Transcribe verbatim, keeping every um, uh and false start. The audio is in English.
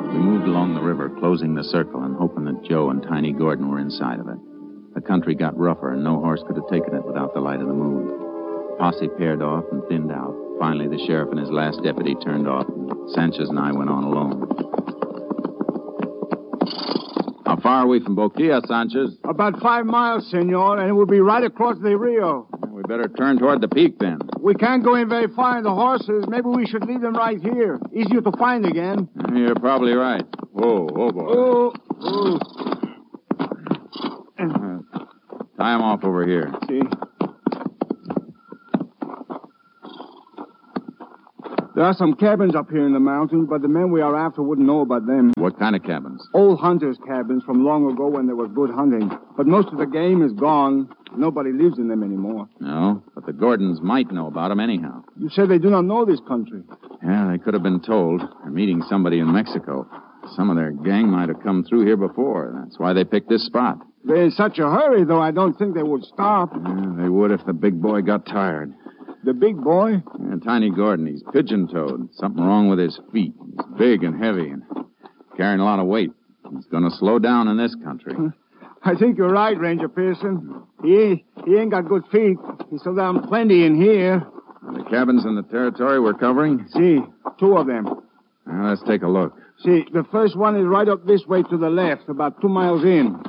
We moved along the river, closing the circle and hoping that Joe and Tiny Gordon were inside of it. The country got rougher, and no horse could have taken it without the light of the moon. Posse paired off and thinned out. Finally, the sheriff and his last deputy turned off, and Sanchez and I went on alone. How far are we from Boquilla, Sanchez? About five miles, senor, and it will be right across the Rio. We better turn toward the peak, then. We can't go in very far in the horses. Maybe we should leave them right here. Easier to find again. You're probably right. Whoa, whoa, boy. Oh, oh. Uh, tie him off over here. See? There are some cabins up here in the mountains, but the men we are after wouldn't know about them. What kind of cabins? Old hunters' cabins from long ago when there was good hunting. But most of the game is gone. Nobody lives in them anymore. No, but the Gordons might know about them anyhow. You said they do not know this country. Yeah, they could have been told. They're meeting somebody in Mexico. Some of their gang might have come through here before. That's why they picked this spot. They're in such a hurry, though, I don't think they would stop. Yeah, they would if the big boy got tired. The big boy? Yeah, Tiny Gordon, he's pigeon-toed. Something wrong with his feet. He's big and heavy and carrying a lot of weight. He's going to slow down in this country. I think you're right, Ranger Pearson. He, he ain't got good feet. He's so down plenty in here. The cabins in the territory we're covering? See, two of them. Well, let's take a look. See, the first one is right up this way to the left, about two miles in.